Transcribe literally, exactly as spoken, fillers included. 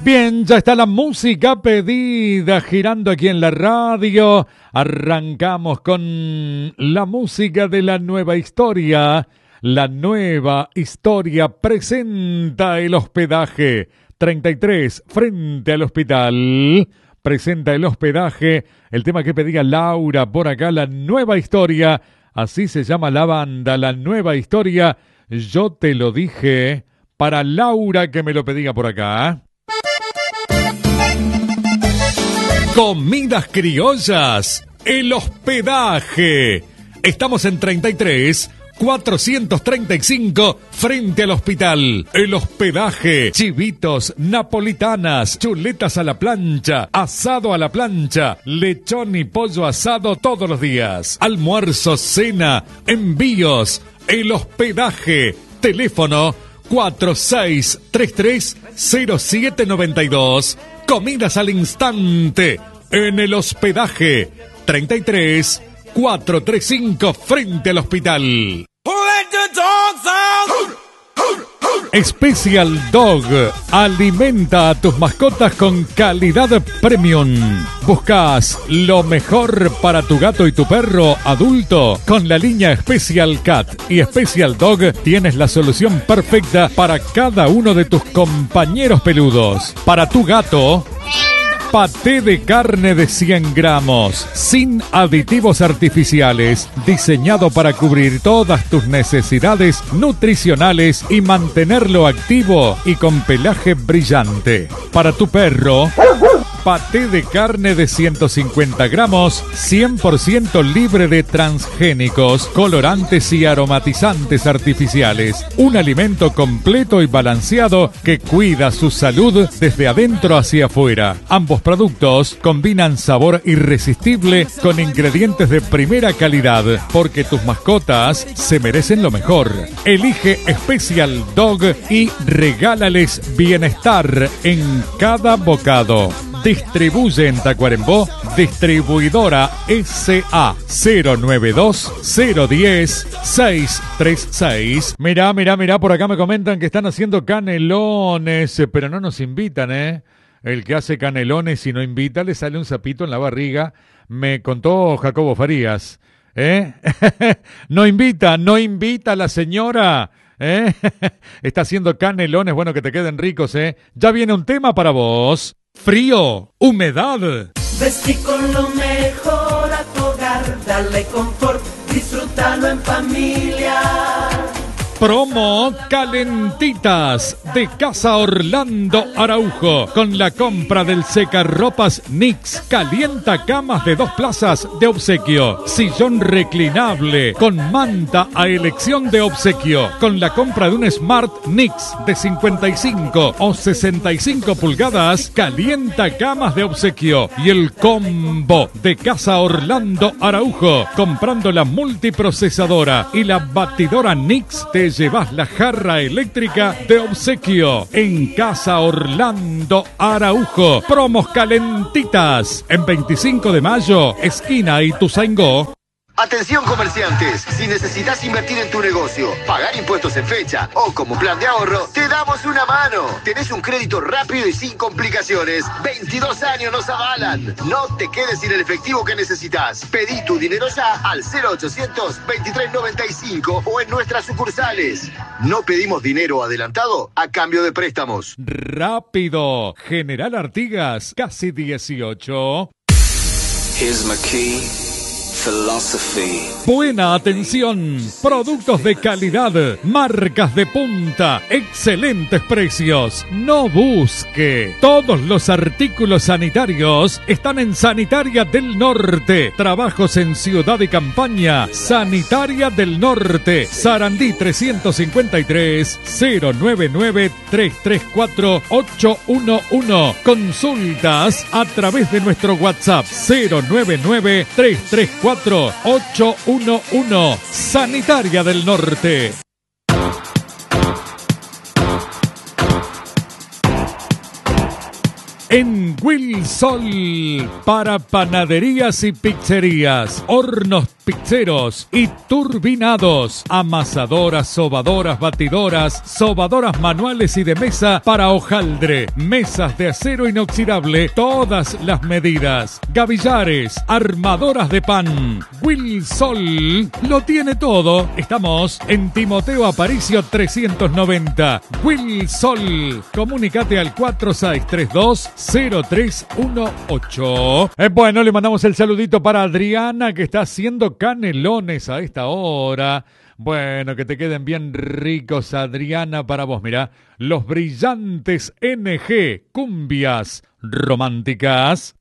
Bien, ya está la música pedida girando aquí en la radio. Arrancamos con la música de la nueva historia. La nueva historia presenta el hospedaje. treinta y tres, frente al hospital. Presenta el hospedaje. El tema que pedía Laura por acá, la nueva historia. Así se llama la banda, la nueva historia. Yo te lo dije para Laura que me lo pedía por acá. Comidas criollas, el hospedaje. Estamos en treinta y tres, cuatrocientos treinta y cinco, frente al hospital. El hospedaje, chivitos, napolitanas, chuletas a la plancha, asado a la plancha, lechón y pollo asado todos los días. Almuerzo, cena, envíos, el hospedaje. Teléfono cuatro seis tres tres, cero siete nueve dos. Comidas al instante en el hospedaje. treinta y tres, cuatrocientos treinta y cinco, frente al hospital. Special Dog alimenta a tus mascotas con calidad premium. ¿Buscas lo mejor para tu gato y tu perro adulto? Con la línea Special Cat y Special Dog tienes la solución perfecta para cada uno de tus compañeros peludos. Para tu gato, paté de carne de cien gramos, sin aditivos artificiales, diseñado para cubrir todas tus necesidades nutricionales y mantenerlo activo y con pelaje brillante. Para tu perro, paté de carne de ciento cincuenta gramos, cien por ciento libre de transgénicos, colorantes y aromatizantes artificiales. Un alimento completo y balanceado que cuida su salud desde adentro hacia afuera. Ambos productos combinan sabor irresistible con ingredientes de primera calidad, porque tus mascotas se merecen lo mejor. Elige Special Dog y regálales bienestar en cada bocado. Distribuye en Tacuarembó, distribuidora S A cero nueve dos, cero uno cero, seis tres seis. Mirá, mirá, mirá, por acá me comentan que están haciendo canelones, pero no nos invitan, ¿eh? El que hace canelones y no invita le sale un sapito en la barriga, me contó Jacobo Farías, ¿eh? No invita, no invita a la señora, ¿eh? Está haciendo canelones, bueno, que te queden ricos, ¿eh? Ya viene un tema para vos. Frío, humedad. Vestí con lo mejor a tu hogar, dale confort, disfrútalo en familia. Promo Calentitas de Casa Orlando Araujo. Con la compra del secarropas Nix, calienta camas de dos plazas de obsequio. Sillón reclinable con manta a elección de obsequio. Con la compra de un Smart Nix de cincuenta y cinco o sesenta y cinco pulgadas, calienta camas de obsequio. Y el combo de Casa Orlando Araujo. Comprando la multiprocesadora y la batidora Nix, te llevas la jarra eléctrica de obsequio. En Casa Orlando Araujo. Promos calentitas. En veinticinco de mayo, esquina Ituzaingó. Atención comerciantes, si necesitas invertir en tu negocio, pagar impuestos en fecha o como plan de ahorro, te damos una mano. Tenés un crédito rápido y sin complicaciones. veintidós años nos avalan. No te quedes sin el efectivo que necesitas. Pedí tu dinero ya al cero ochocientos, veintitrés noventa y cinco o en nuestras sucursales. No pedimos dinero adelantado a cambio de préstamos. Rápido. General Artigas, casi dieciocho. Here's my key. Philosophy. Buena atención, productos de calidad, marcas de punta, excelentes precios. No busque. Todos los artículos sanitarios están en Sanitaria del Norte. Trabajos en Ciudad y Campaña. Sanitaria del Norte. Sarandí trescientos cincuenta y tres, cero nueve nueve, tres tres cuatro, ocho uno uno. Consultas a través de nuestro WhatsApp cero nueve nueve, tres tres cuatro, ocho uno uno. Sanitaria del Norte. en Wilsol para panaderías y pizzerías, hornos pizzeros y turbinados, amasadoras, sobadoras, batidoras, sobadoras manuales y de mesa para hojaldre, mesas de acero inoxidable, todas las medidas, gavillares, armadoras de pan. Wilsol lo tiene todo. Estamos en Timoteo Aparicio trescientos noventa. Wilsol. Comunicate al cuatro seis tres dos cero tres uno ocho. Eh, bueno, le mandamos el saludito para Adriana, que está haciendo canelones a esta hora. Bueno, que te queden bien ricos, Adriana, para vos. Mirá, los brillantes N G, cumbias románticas.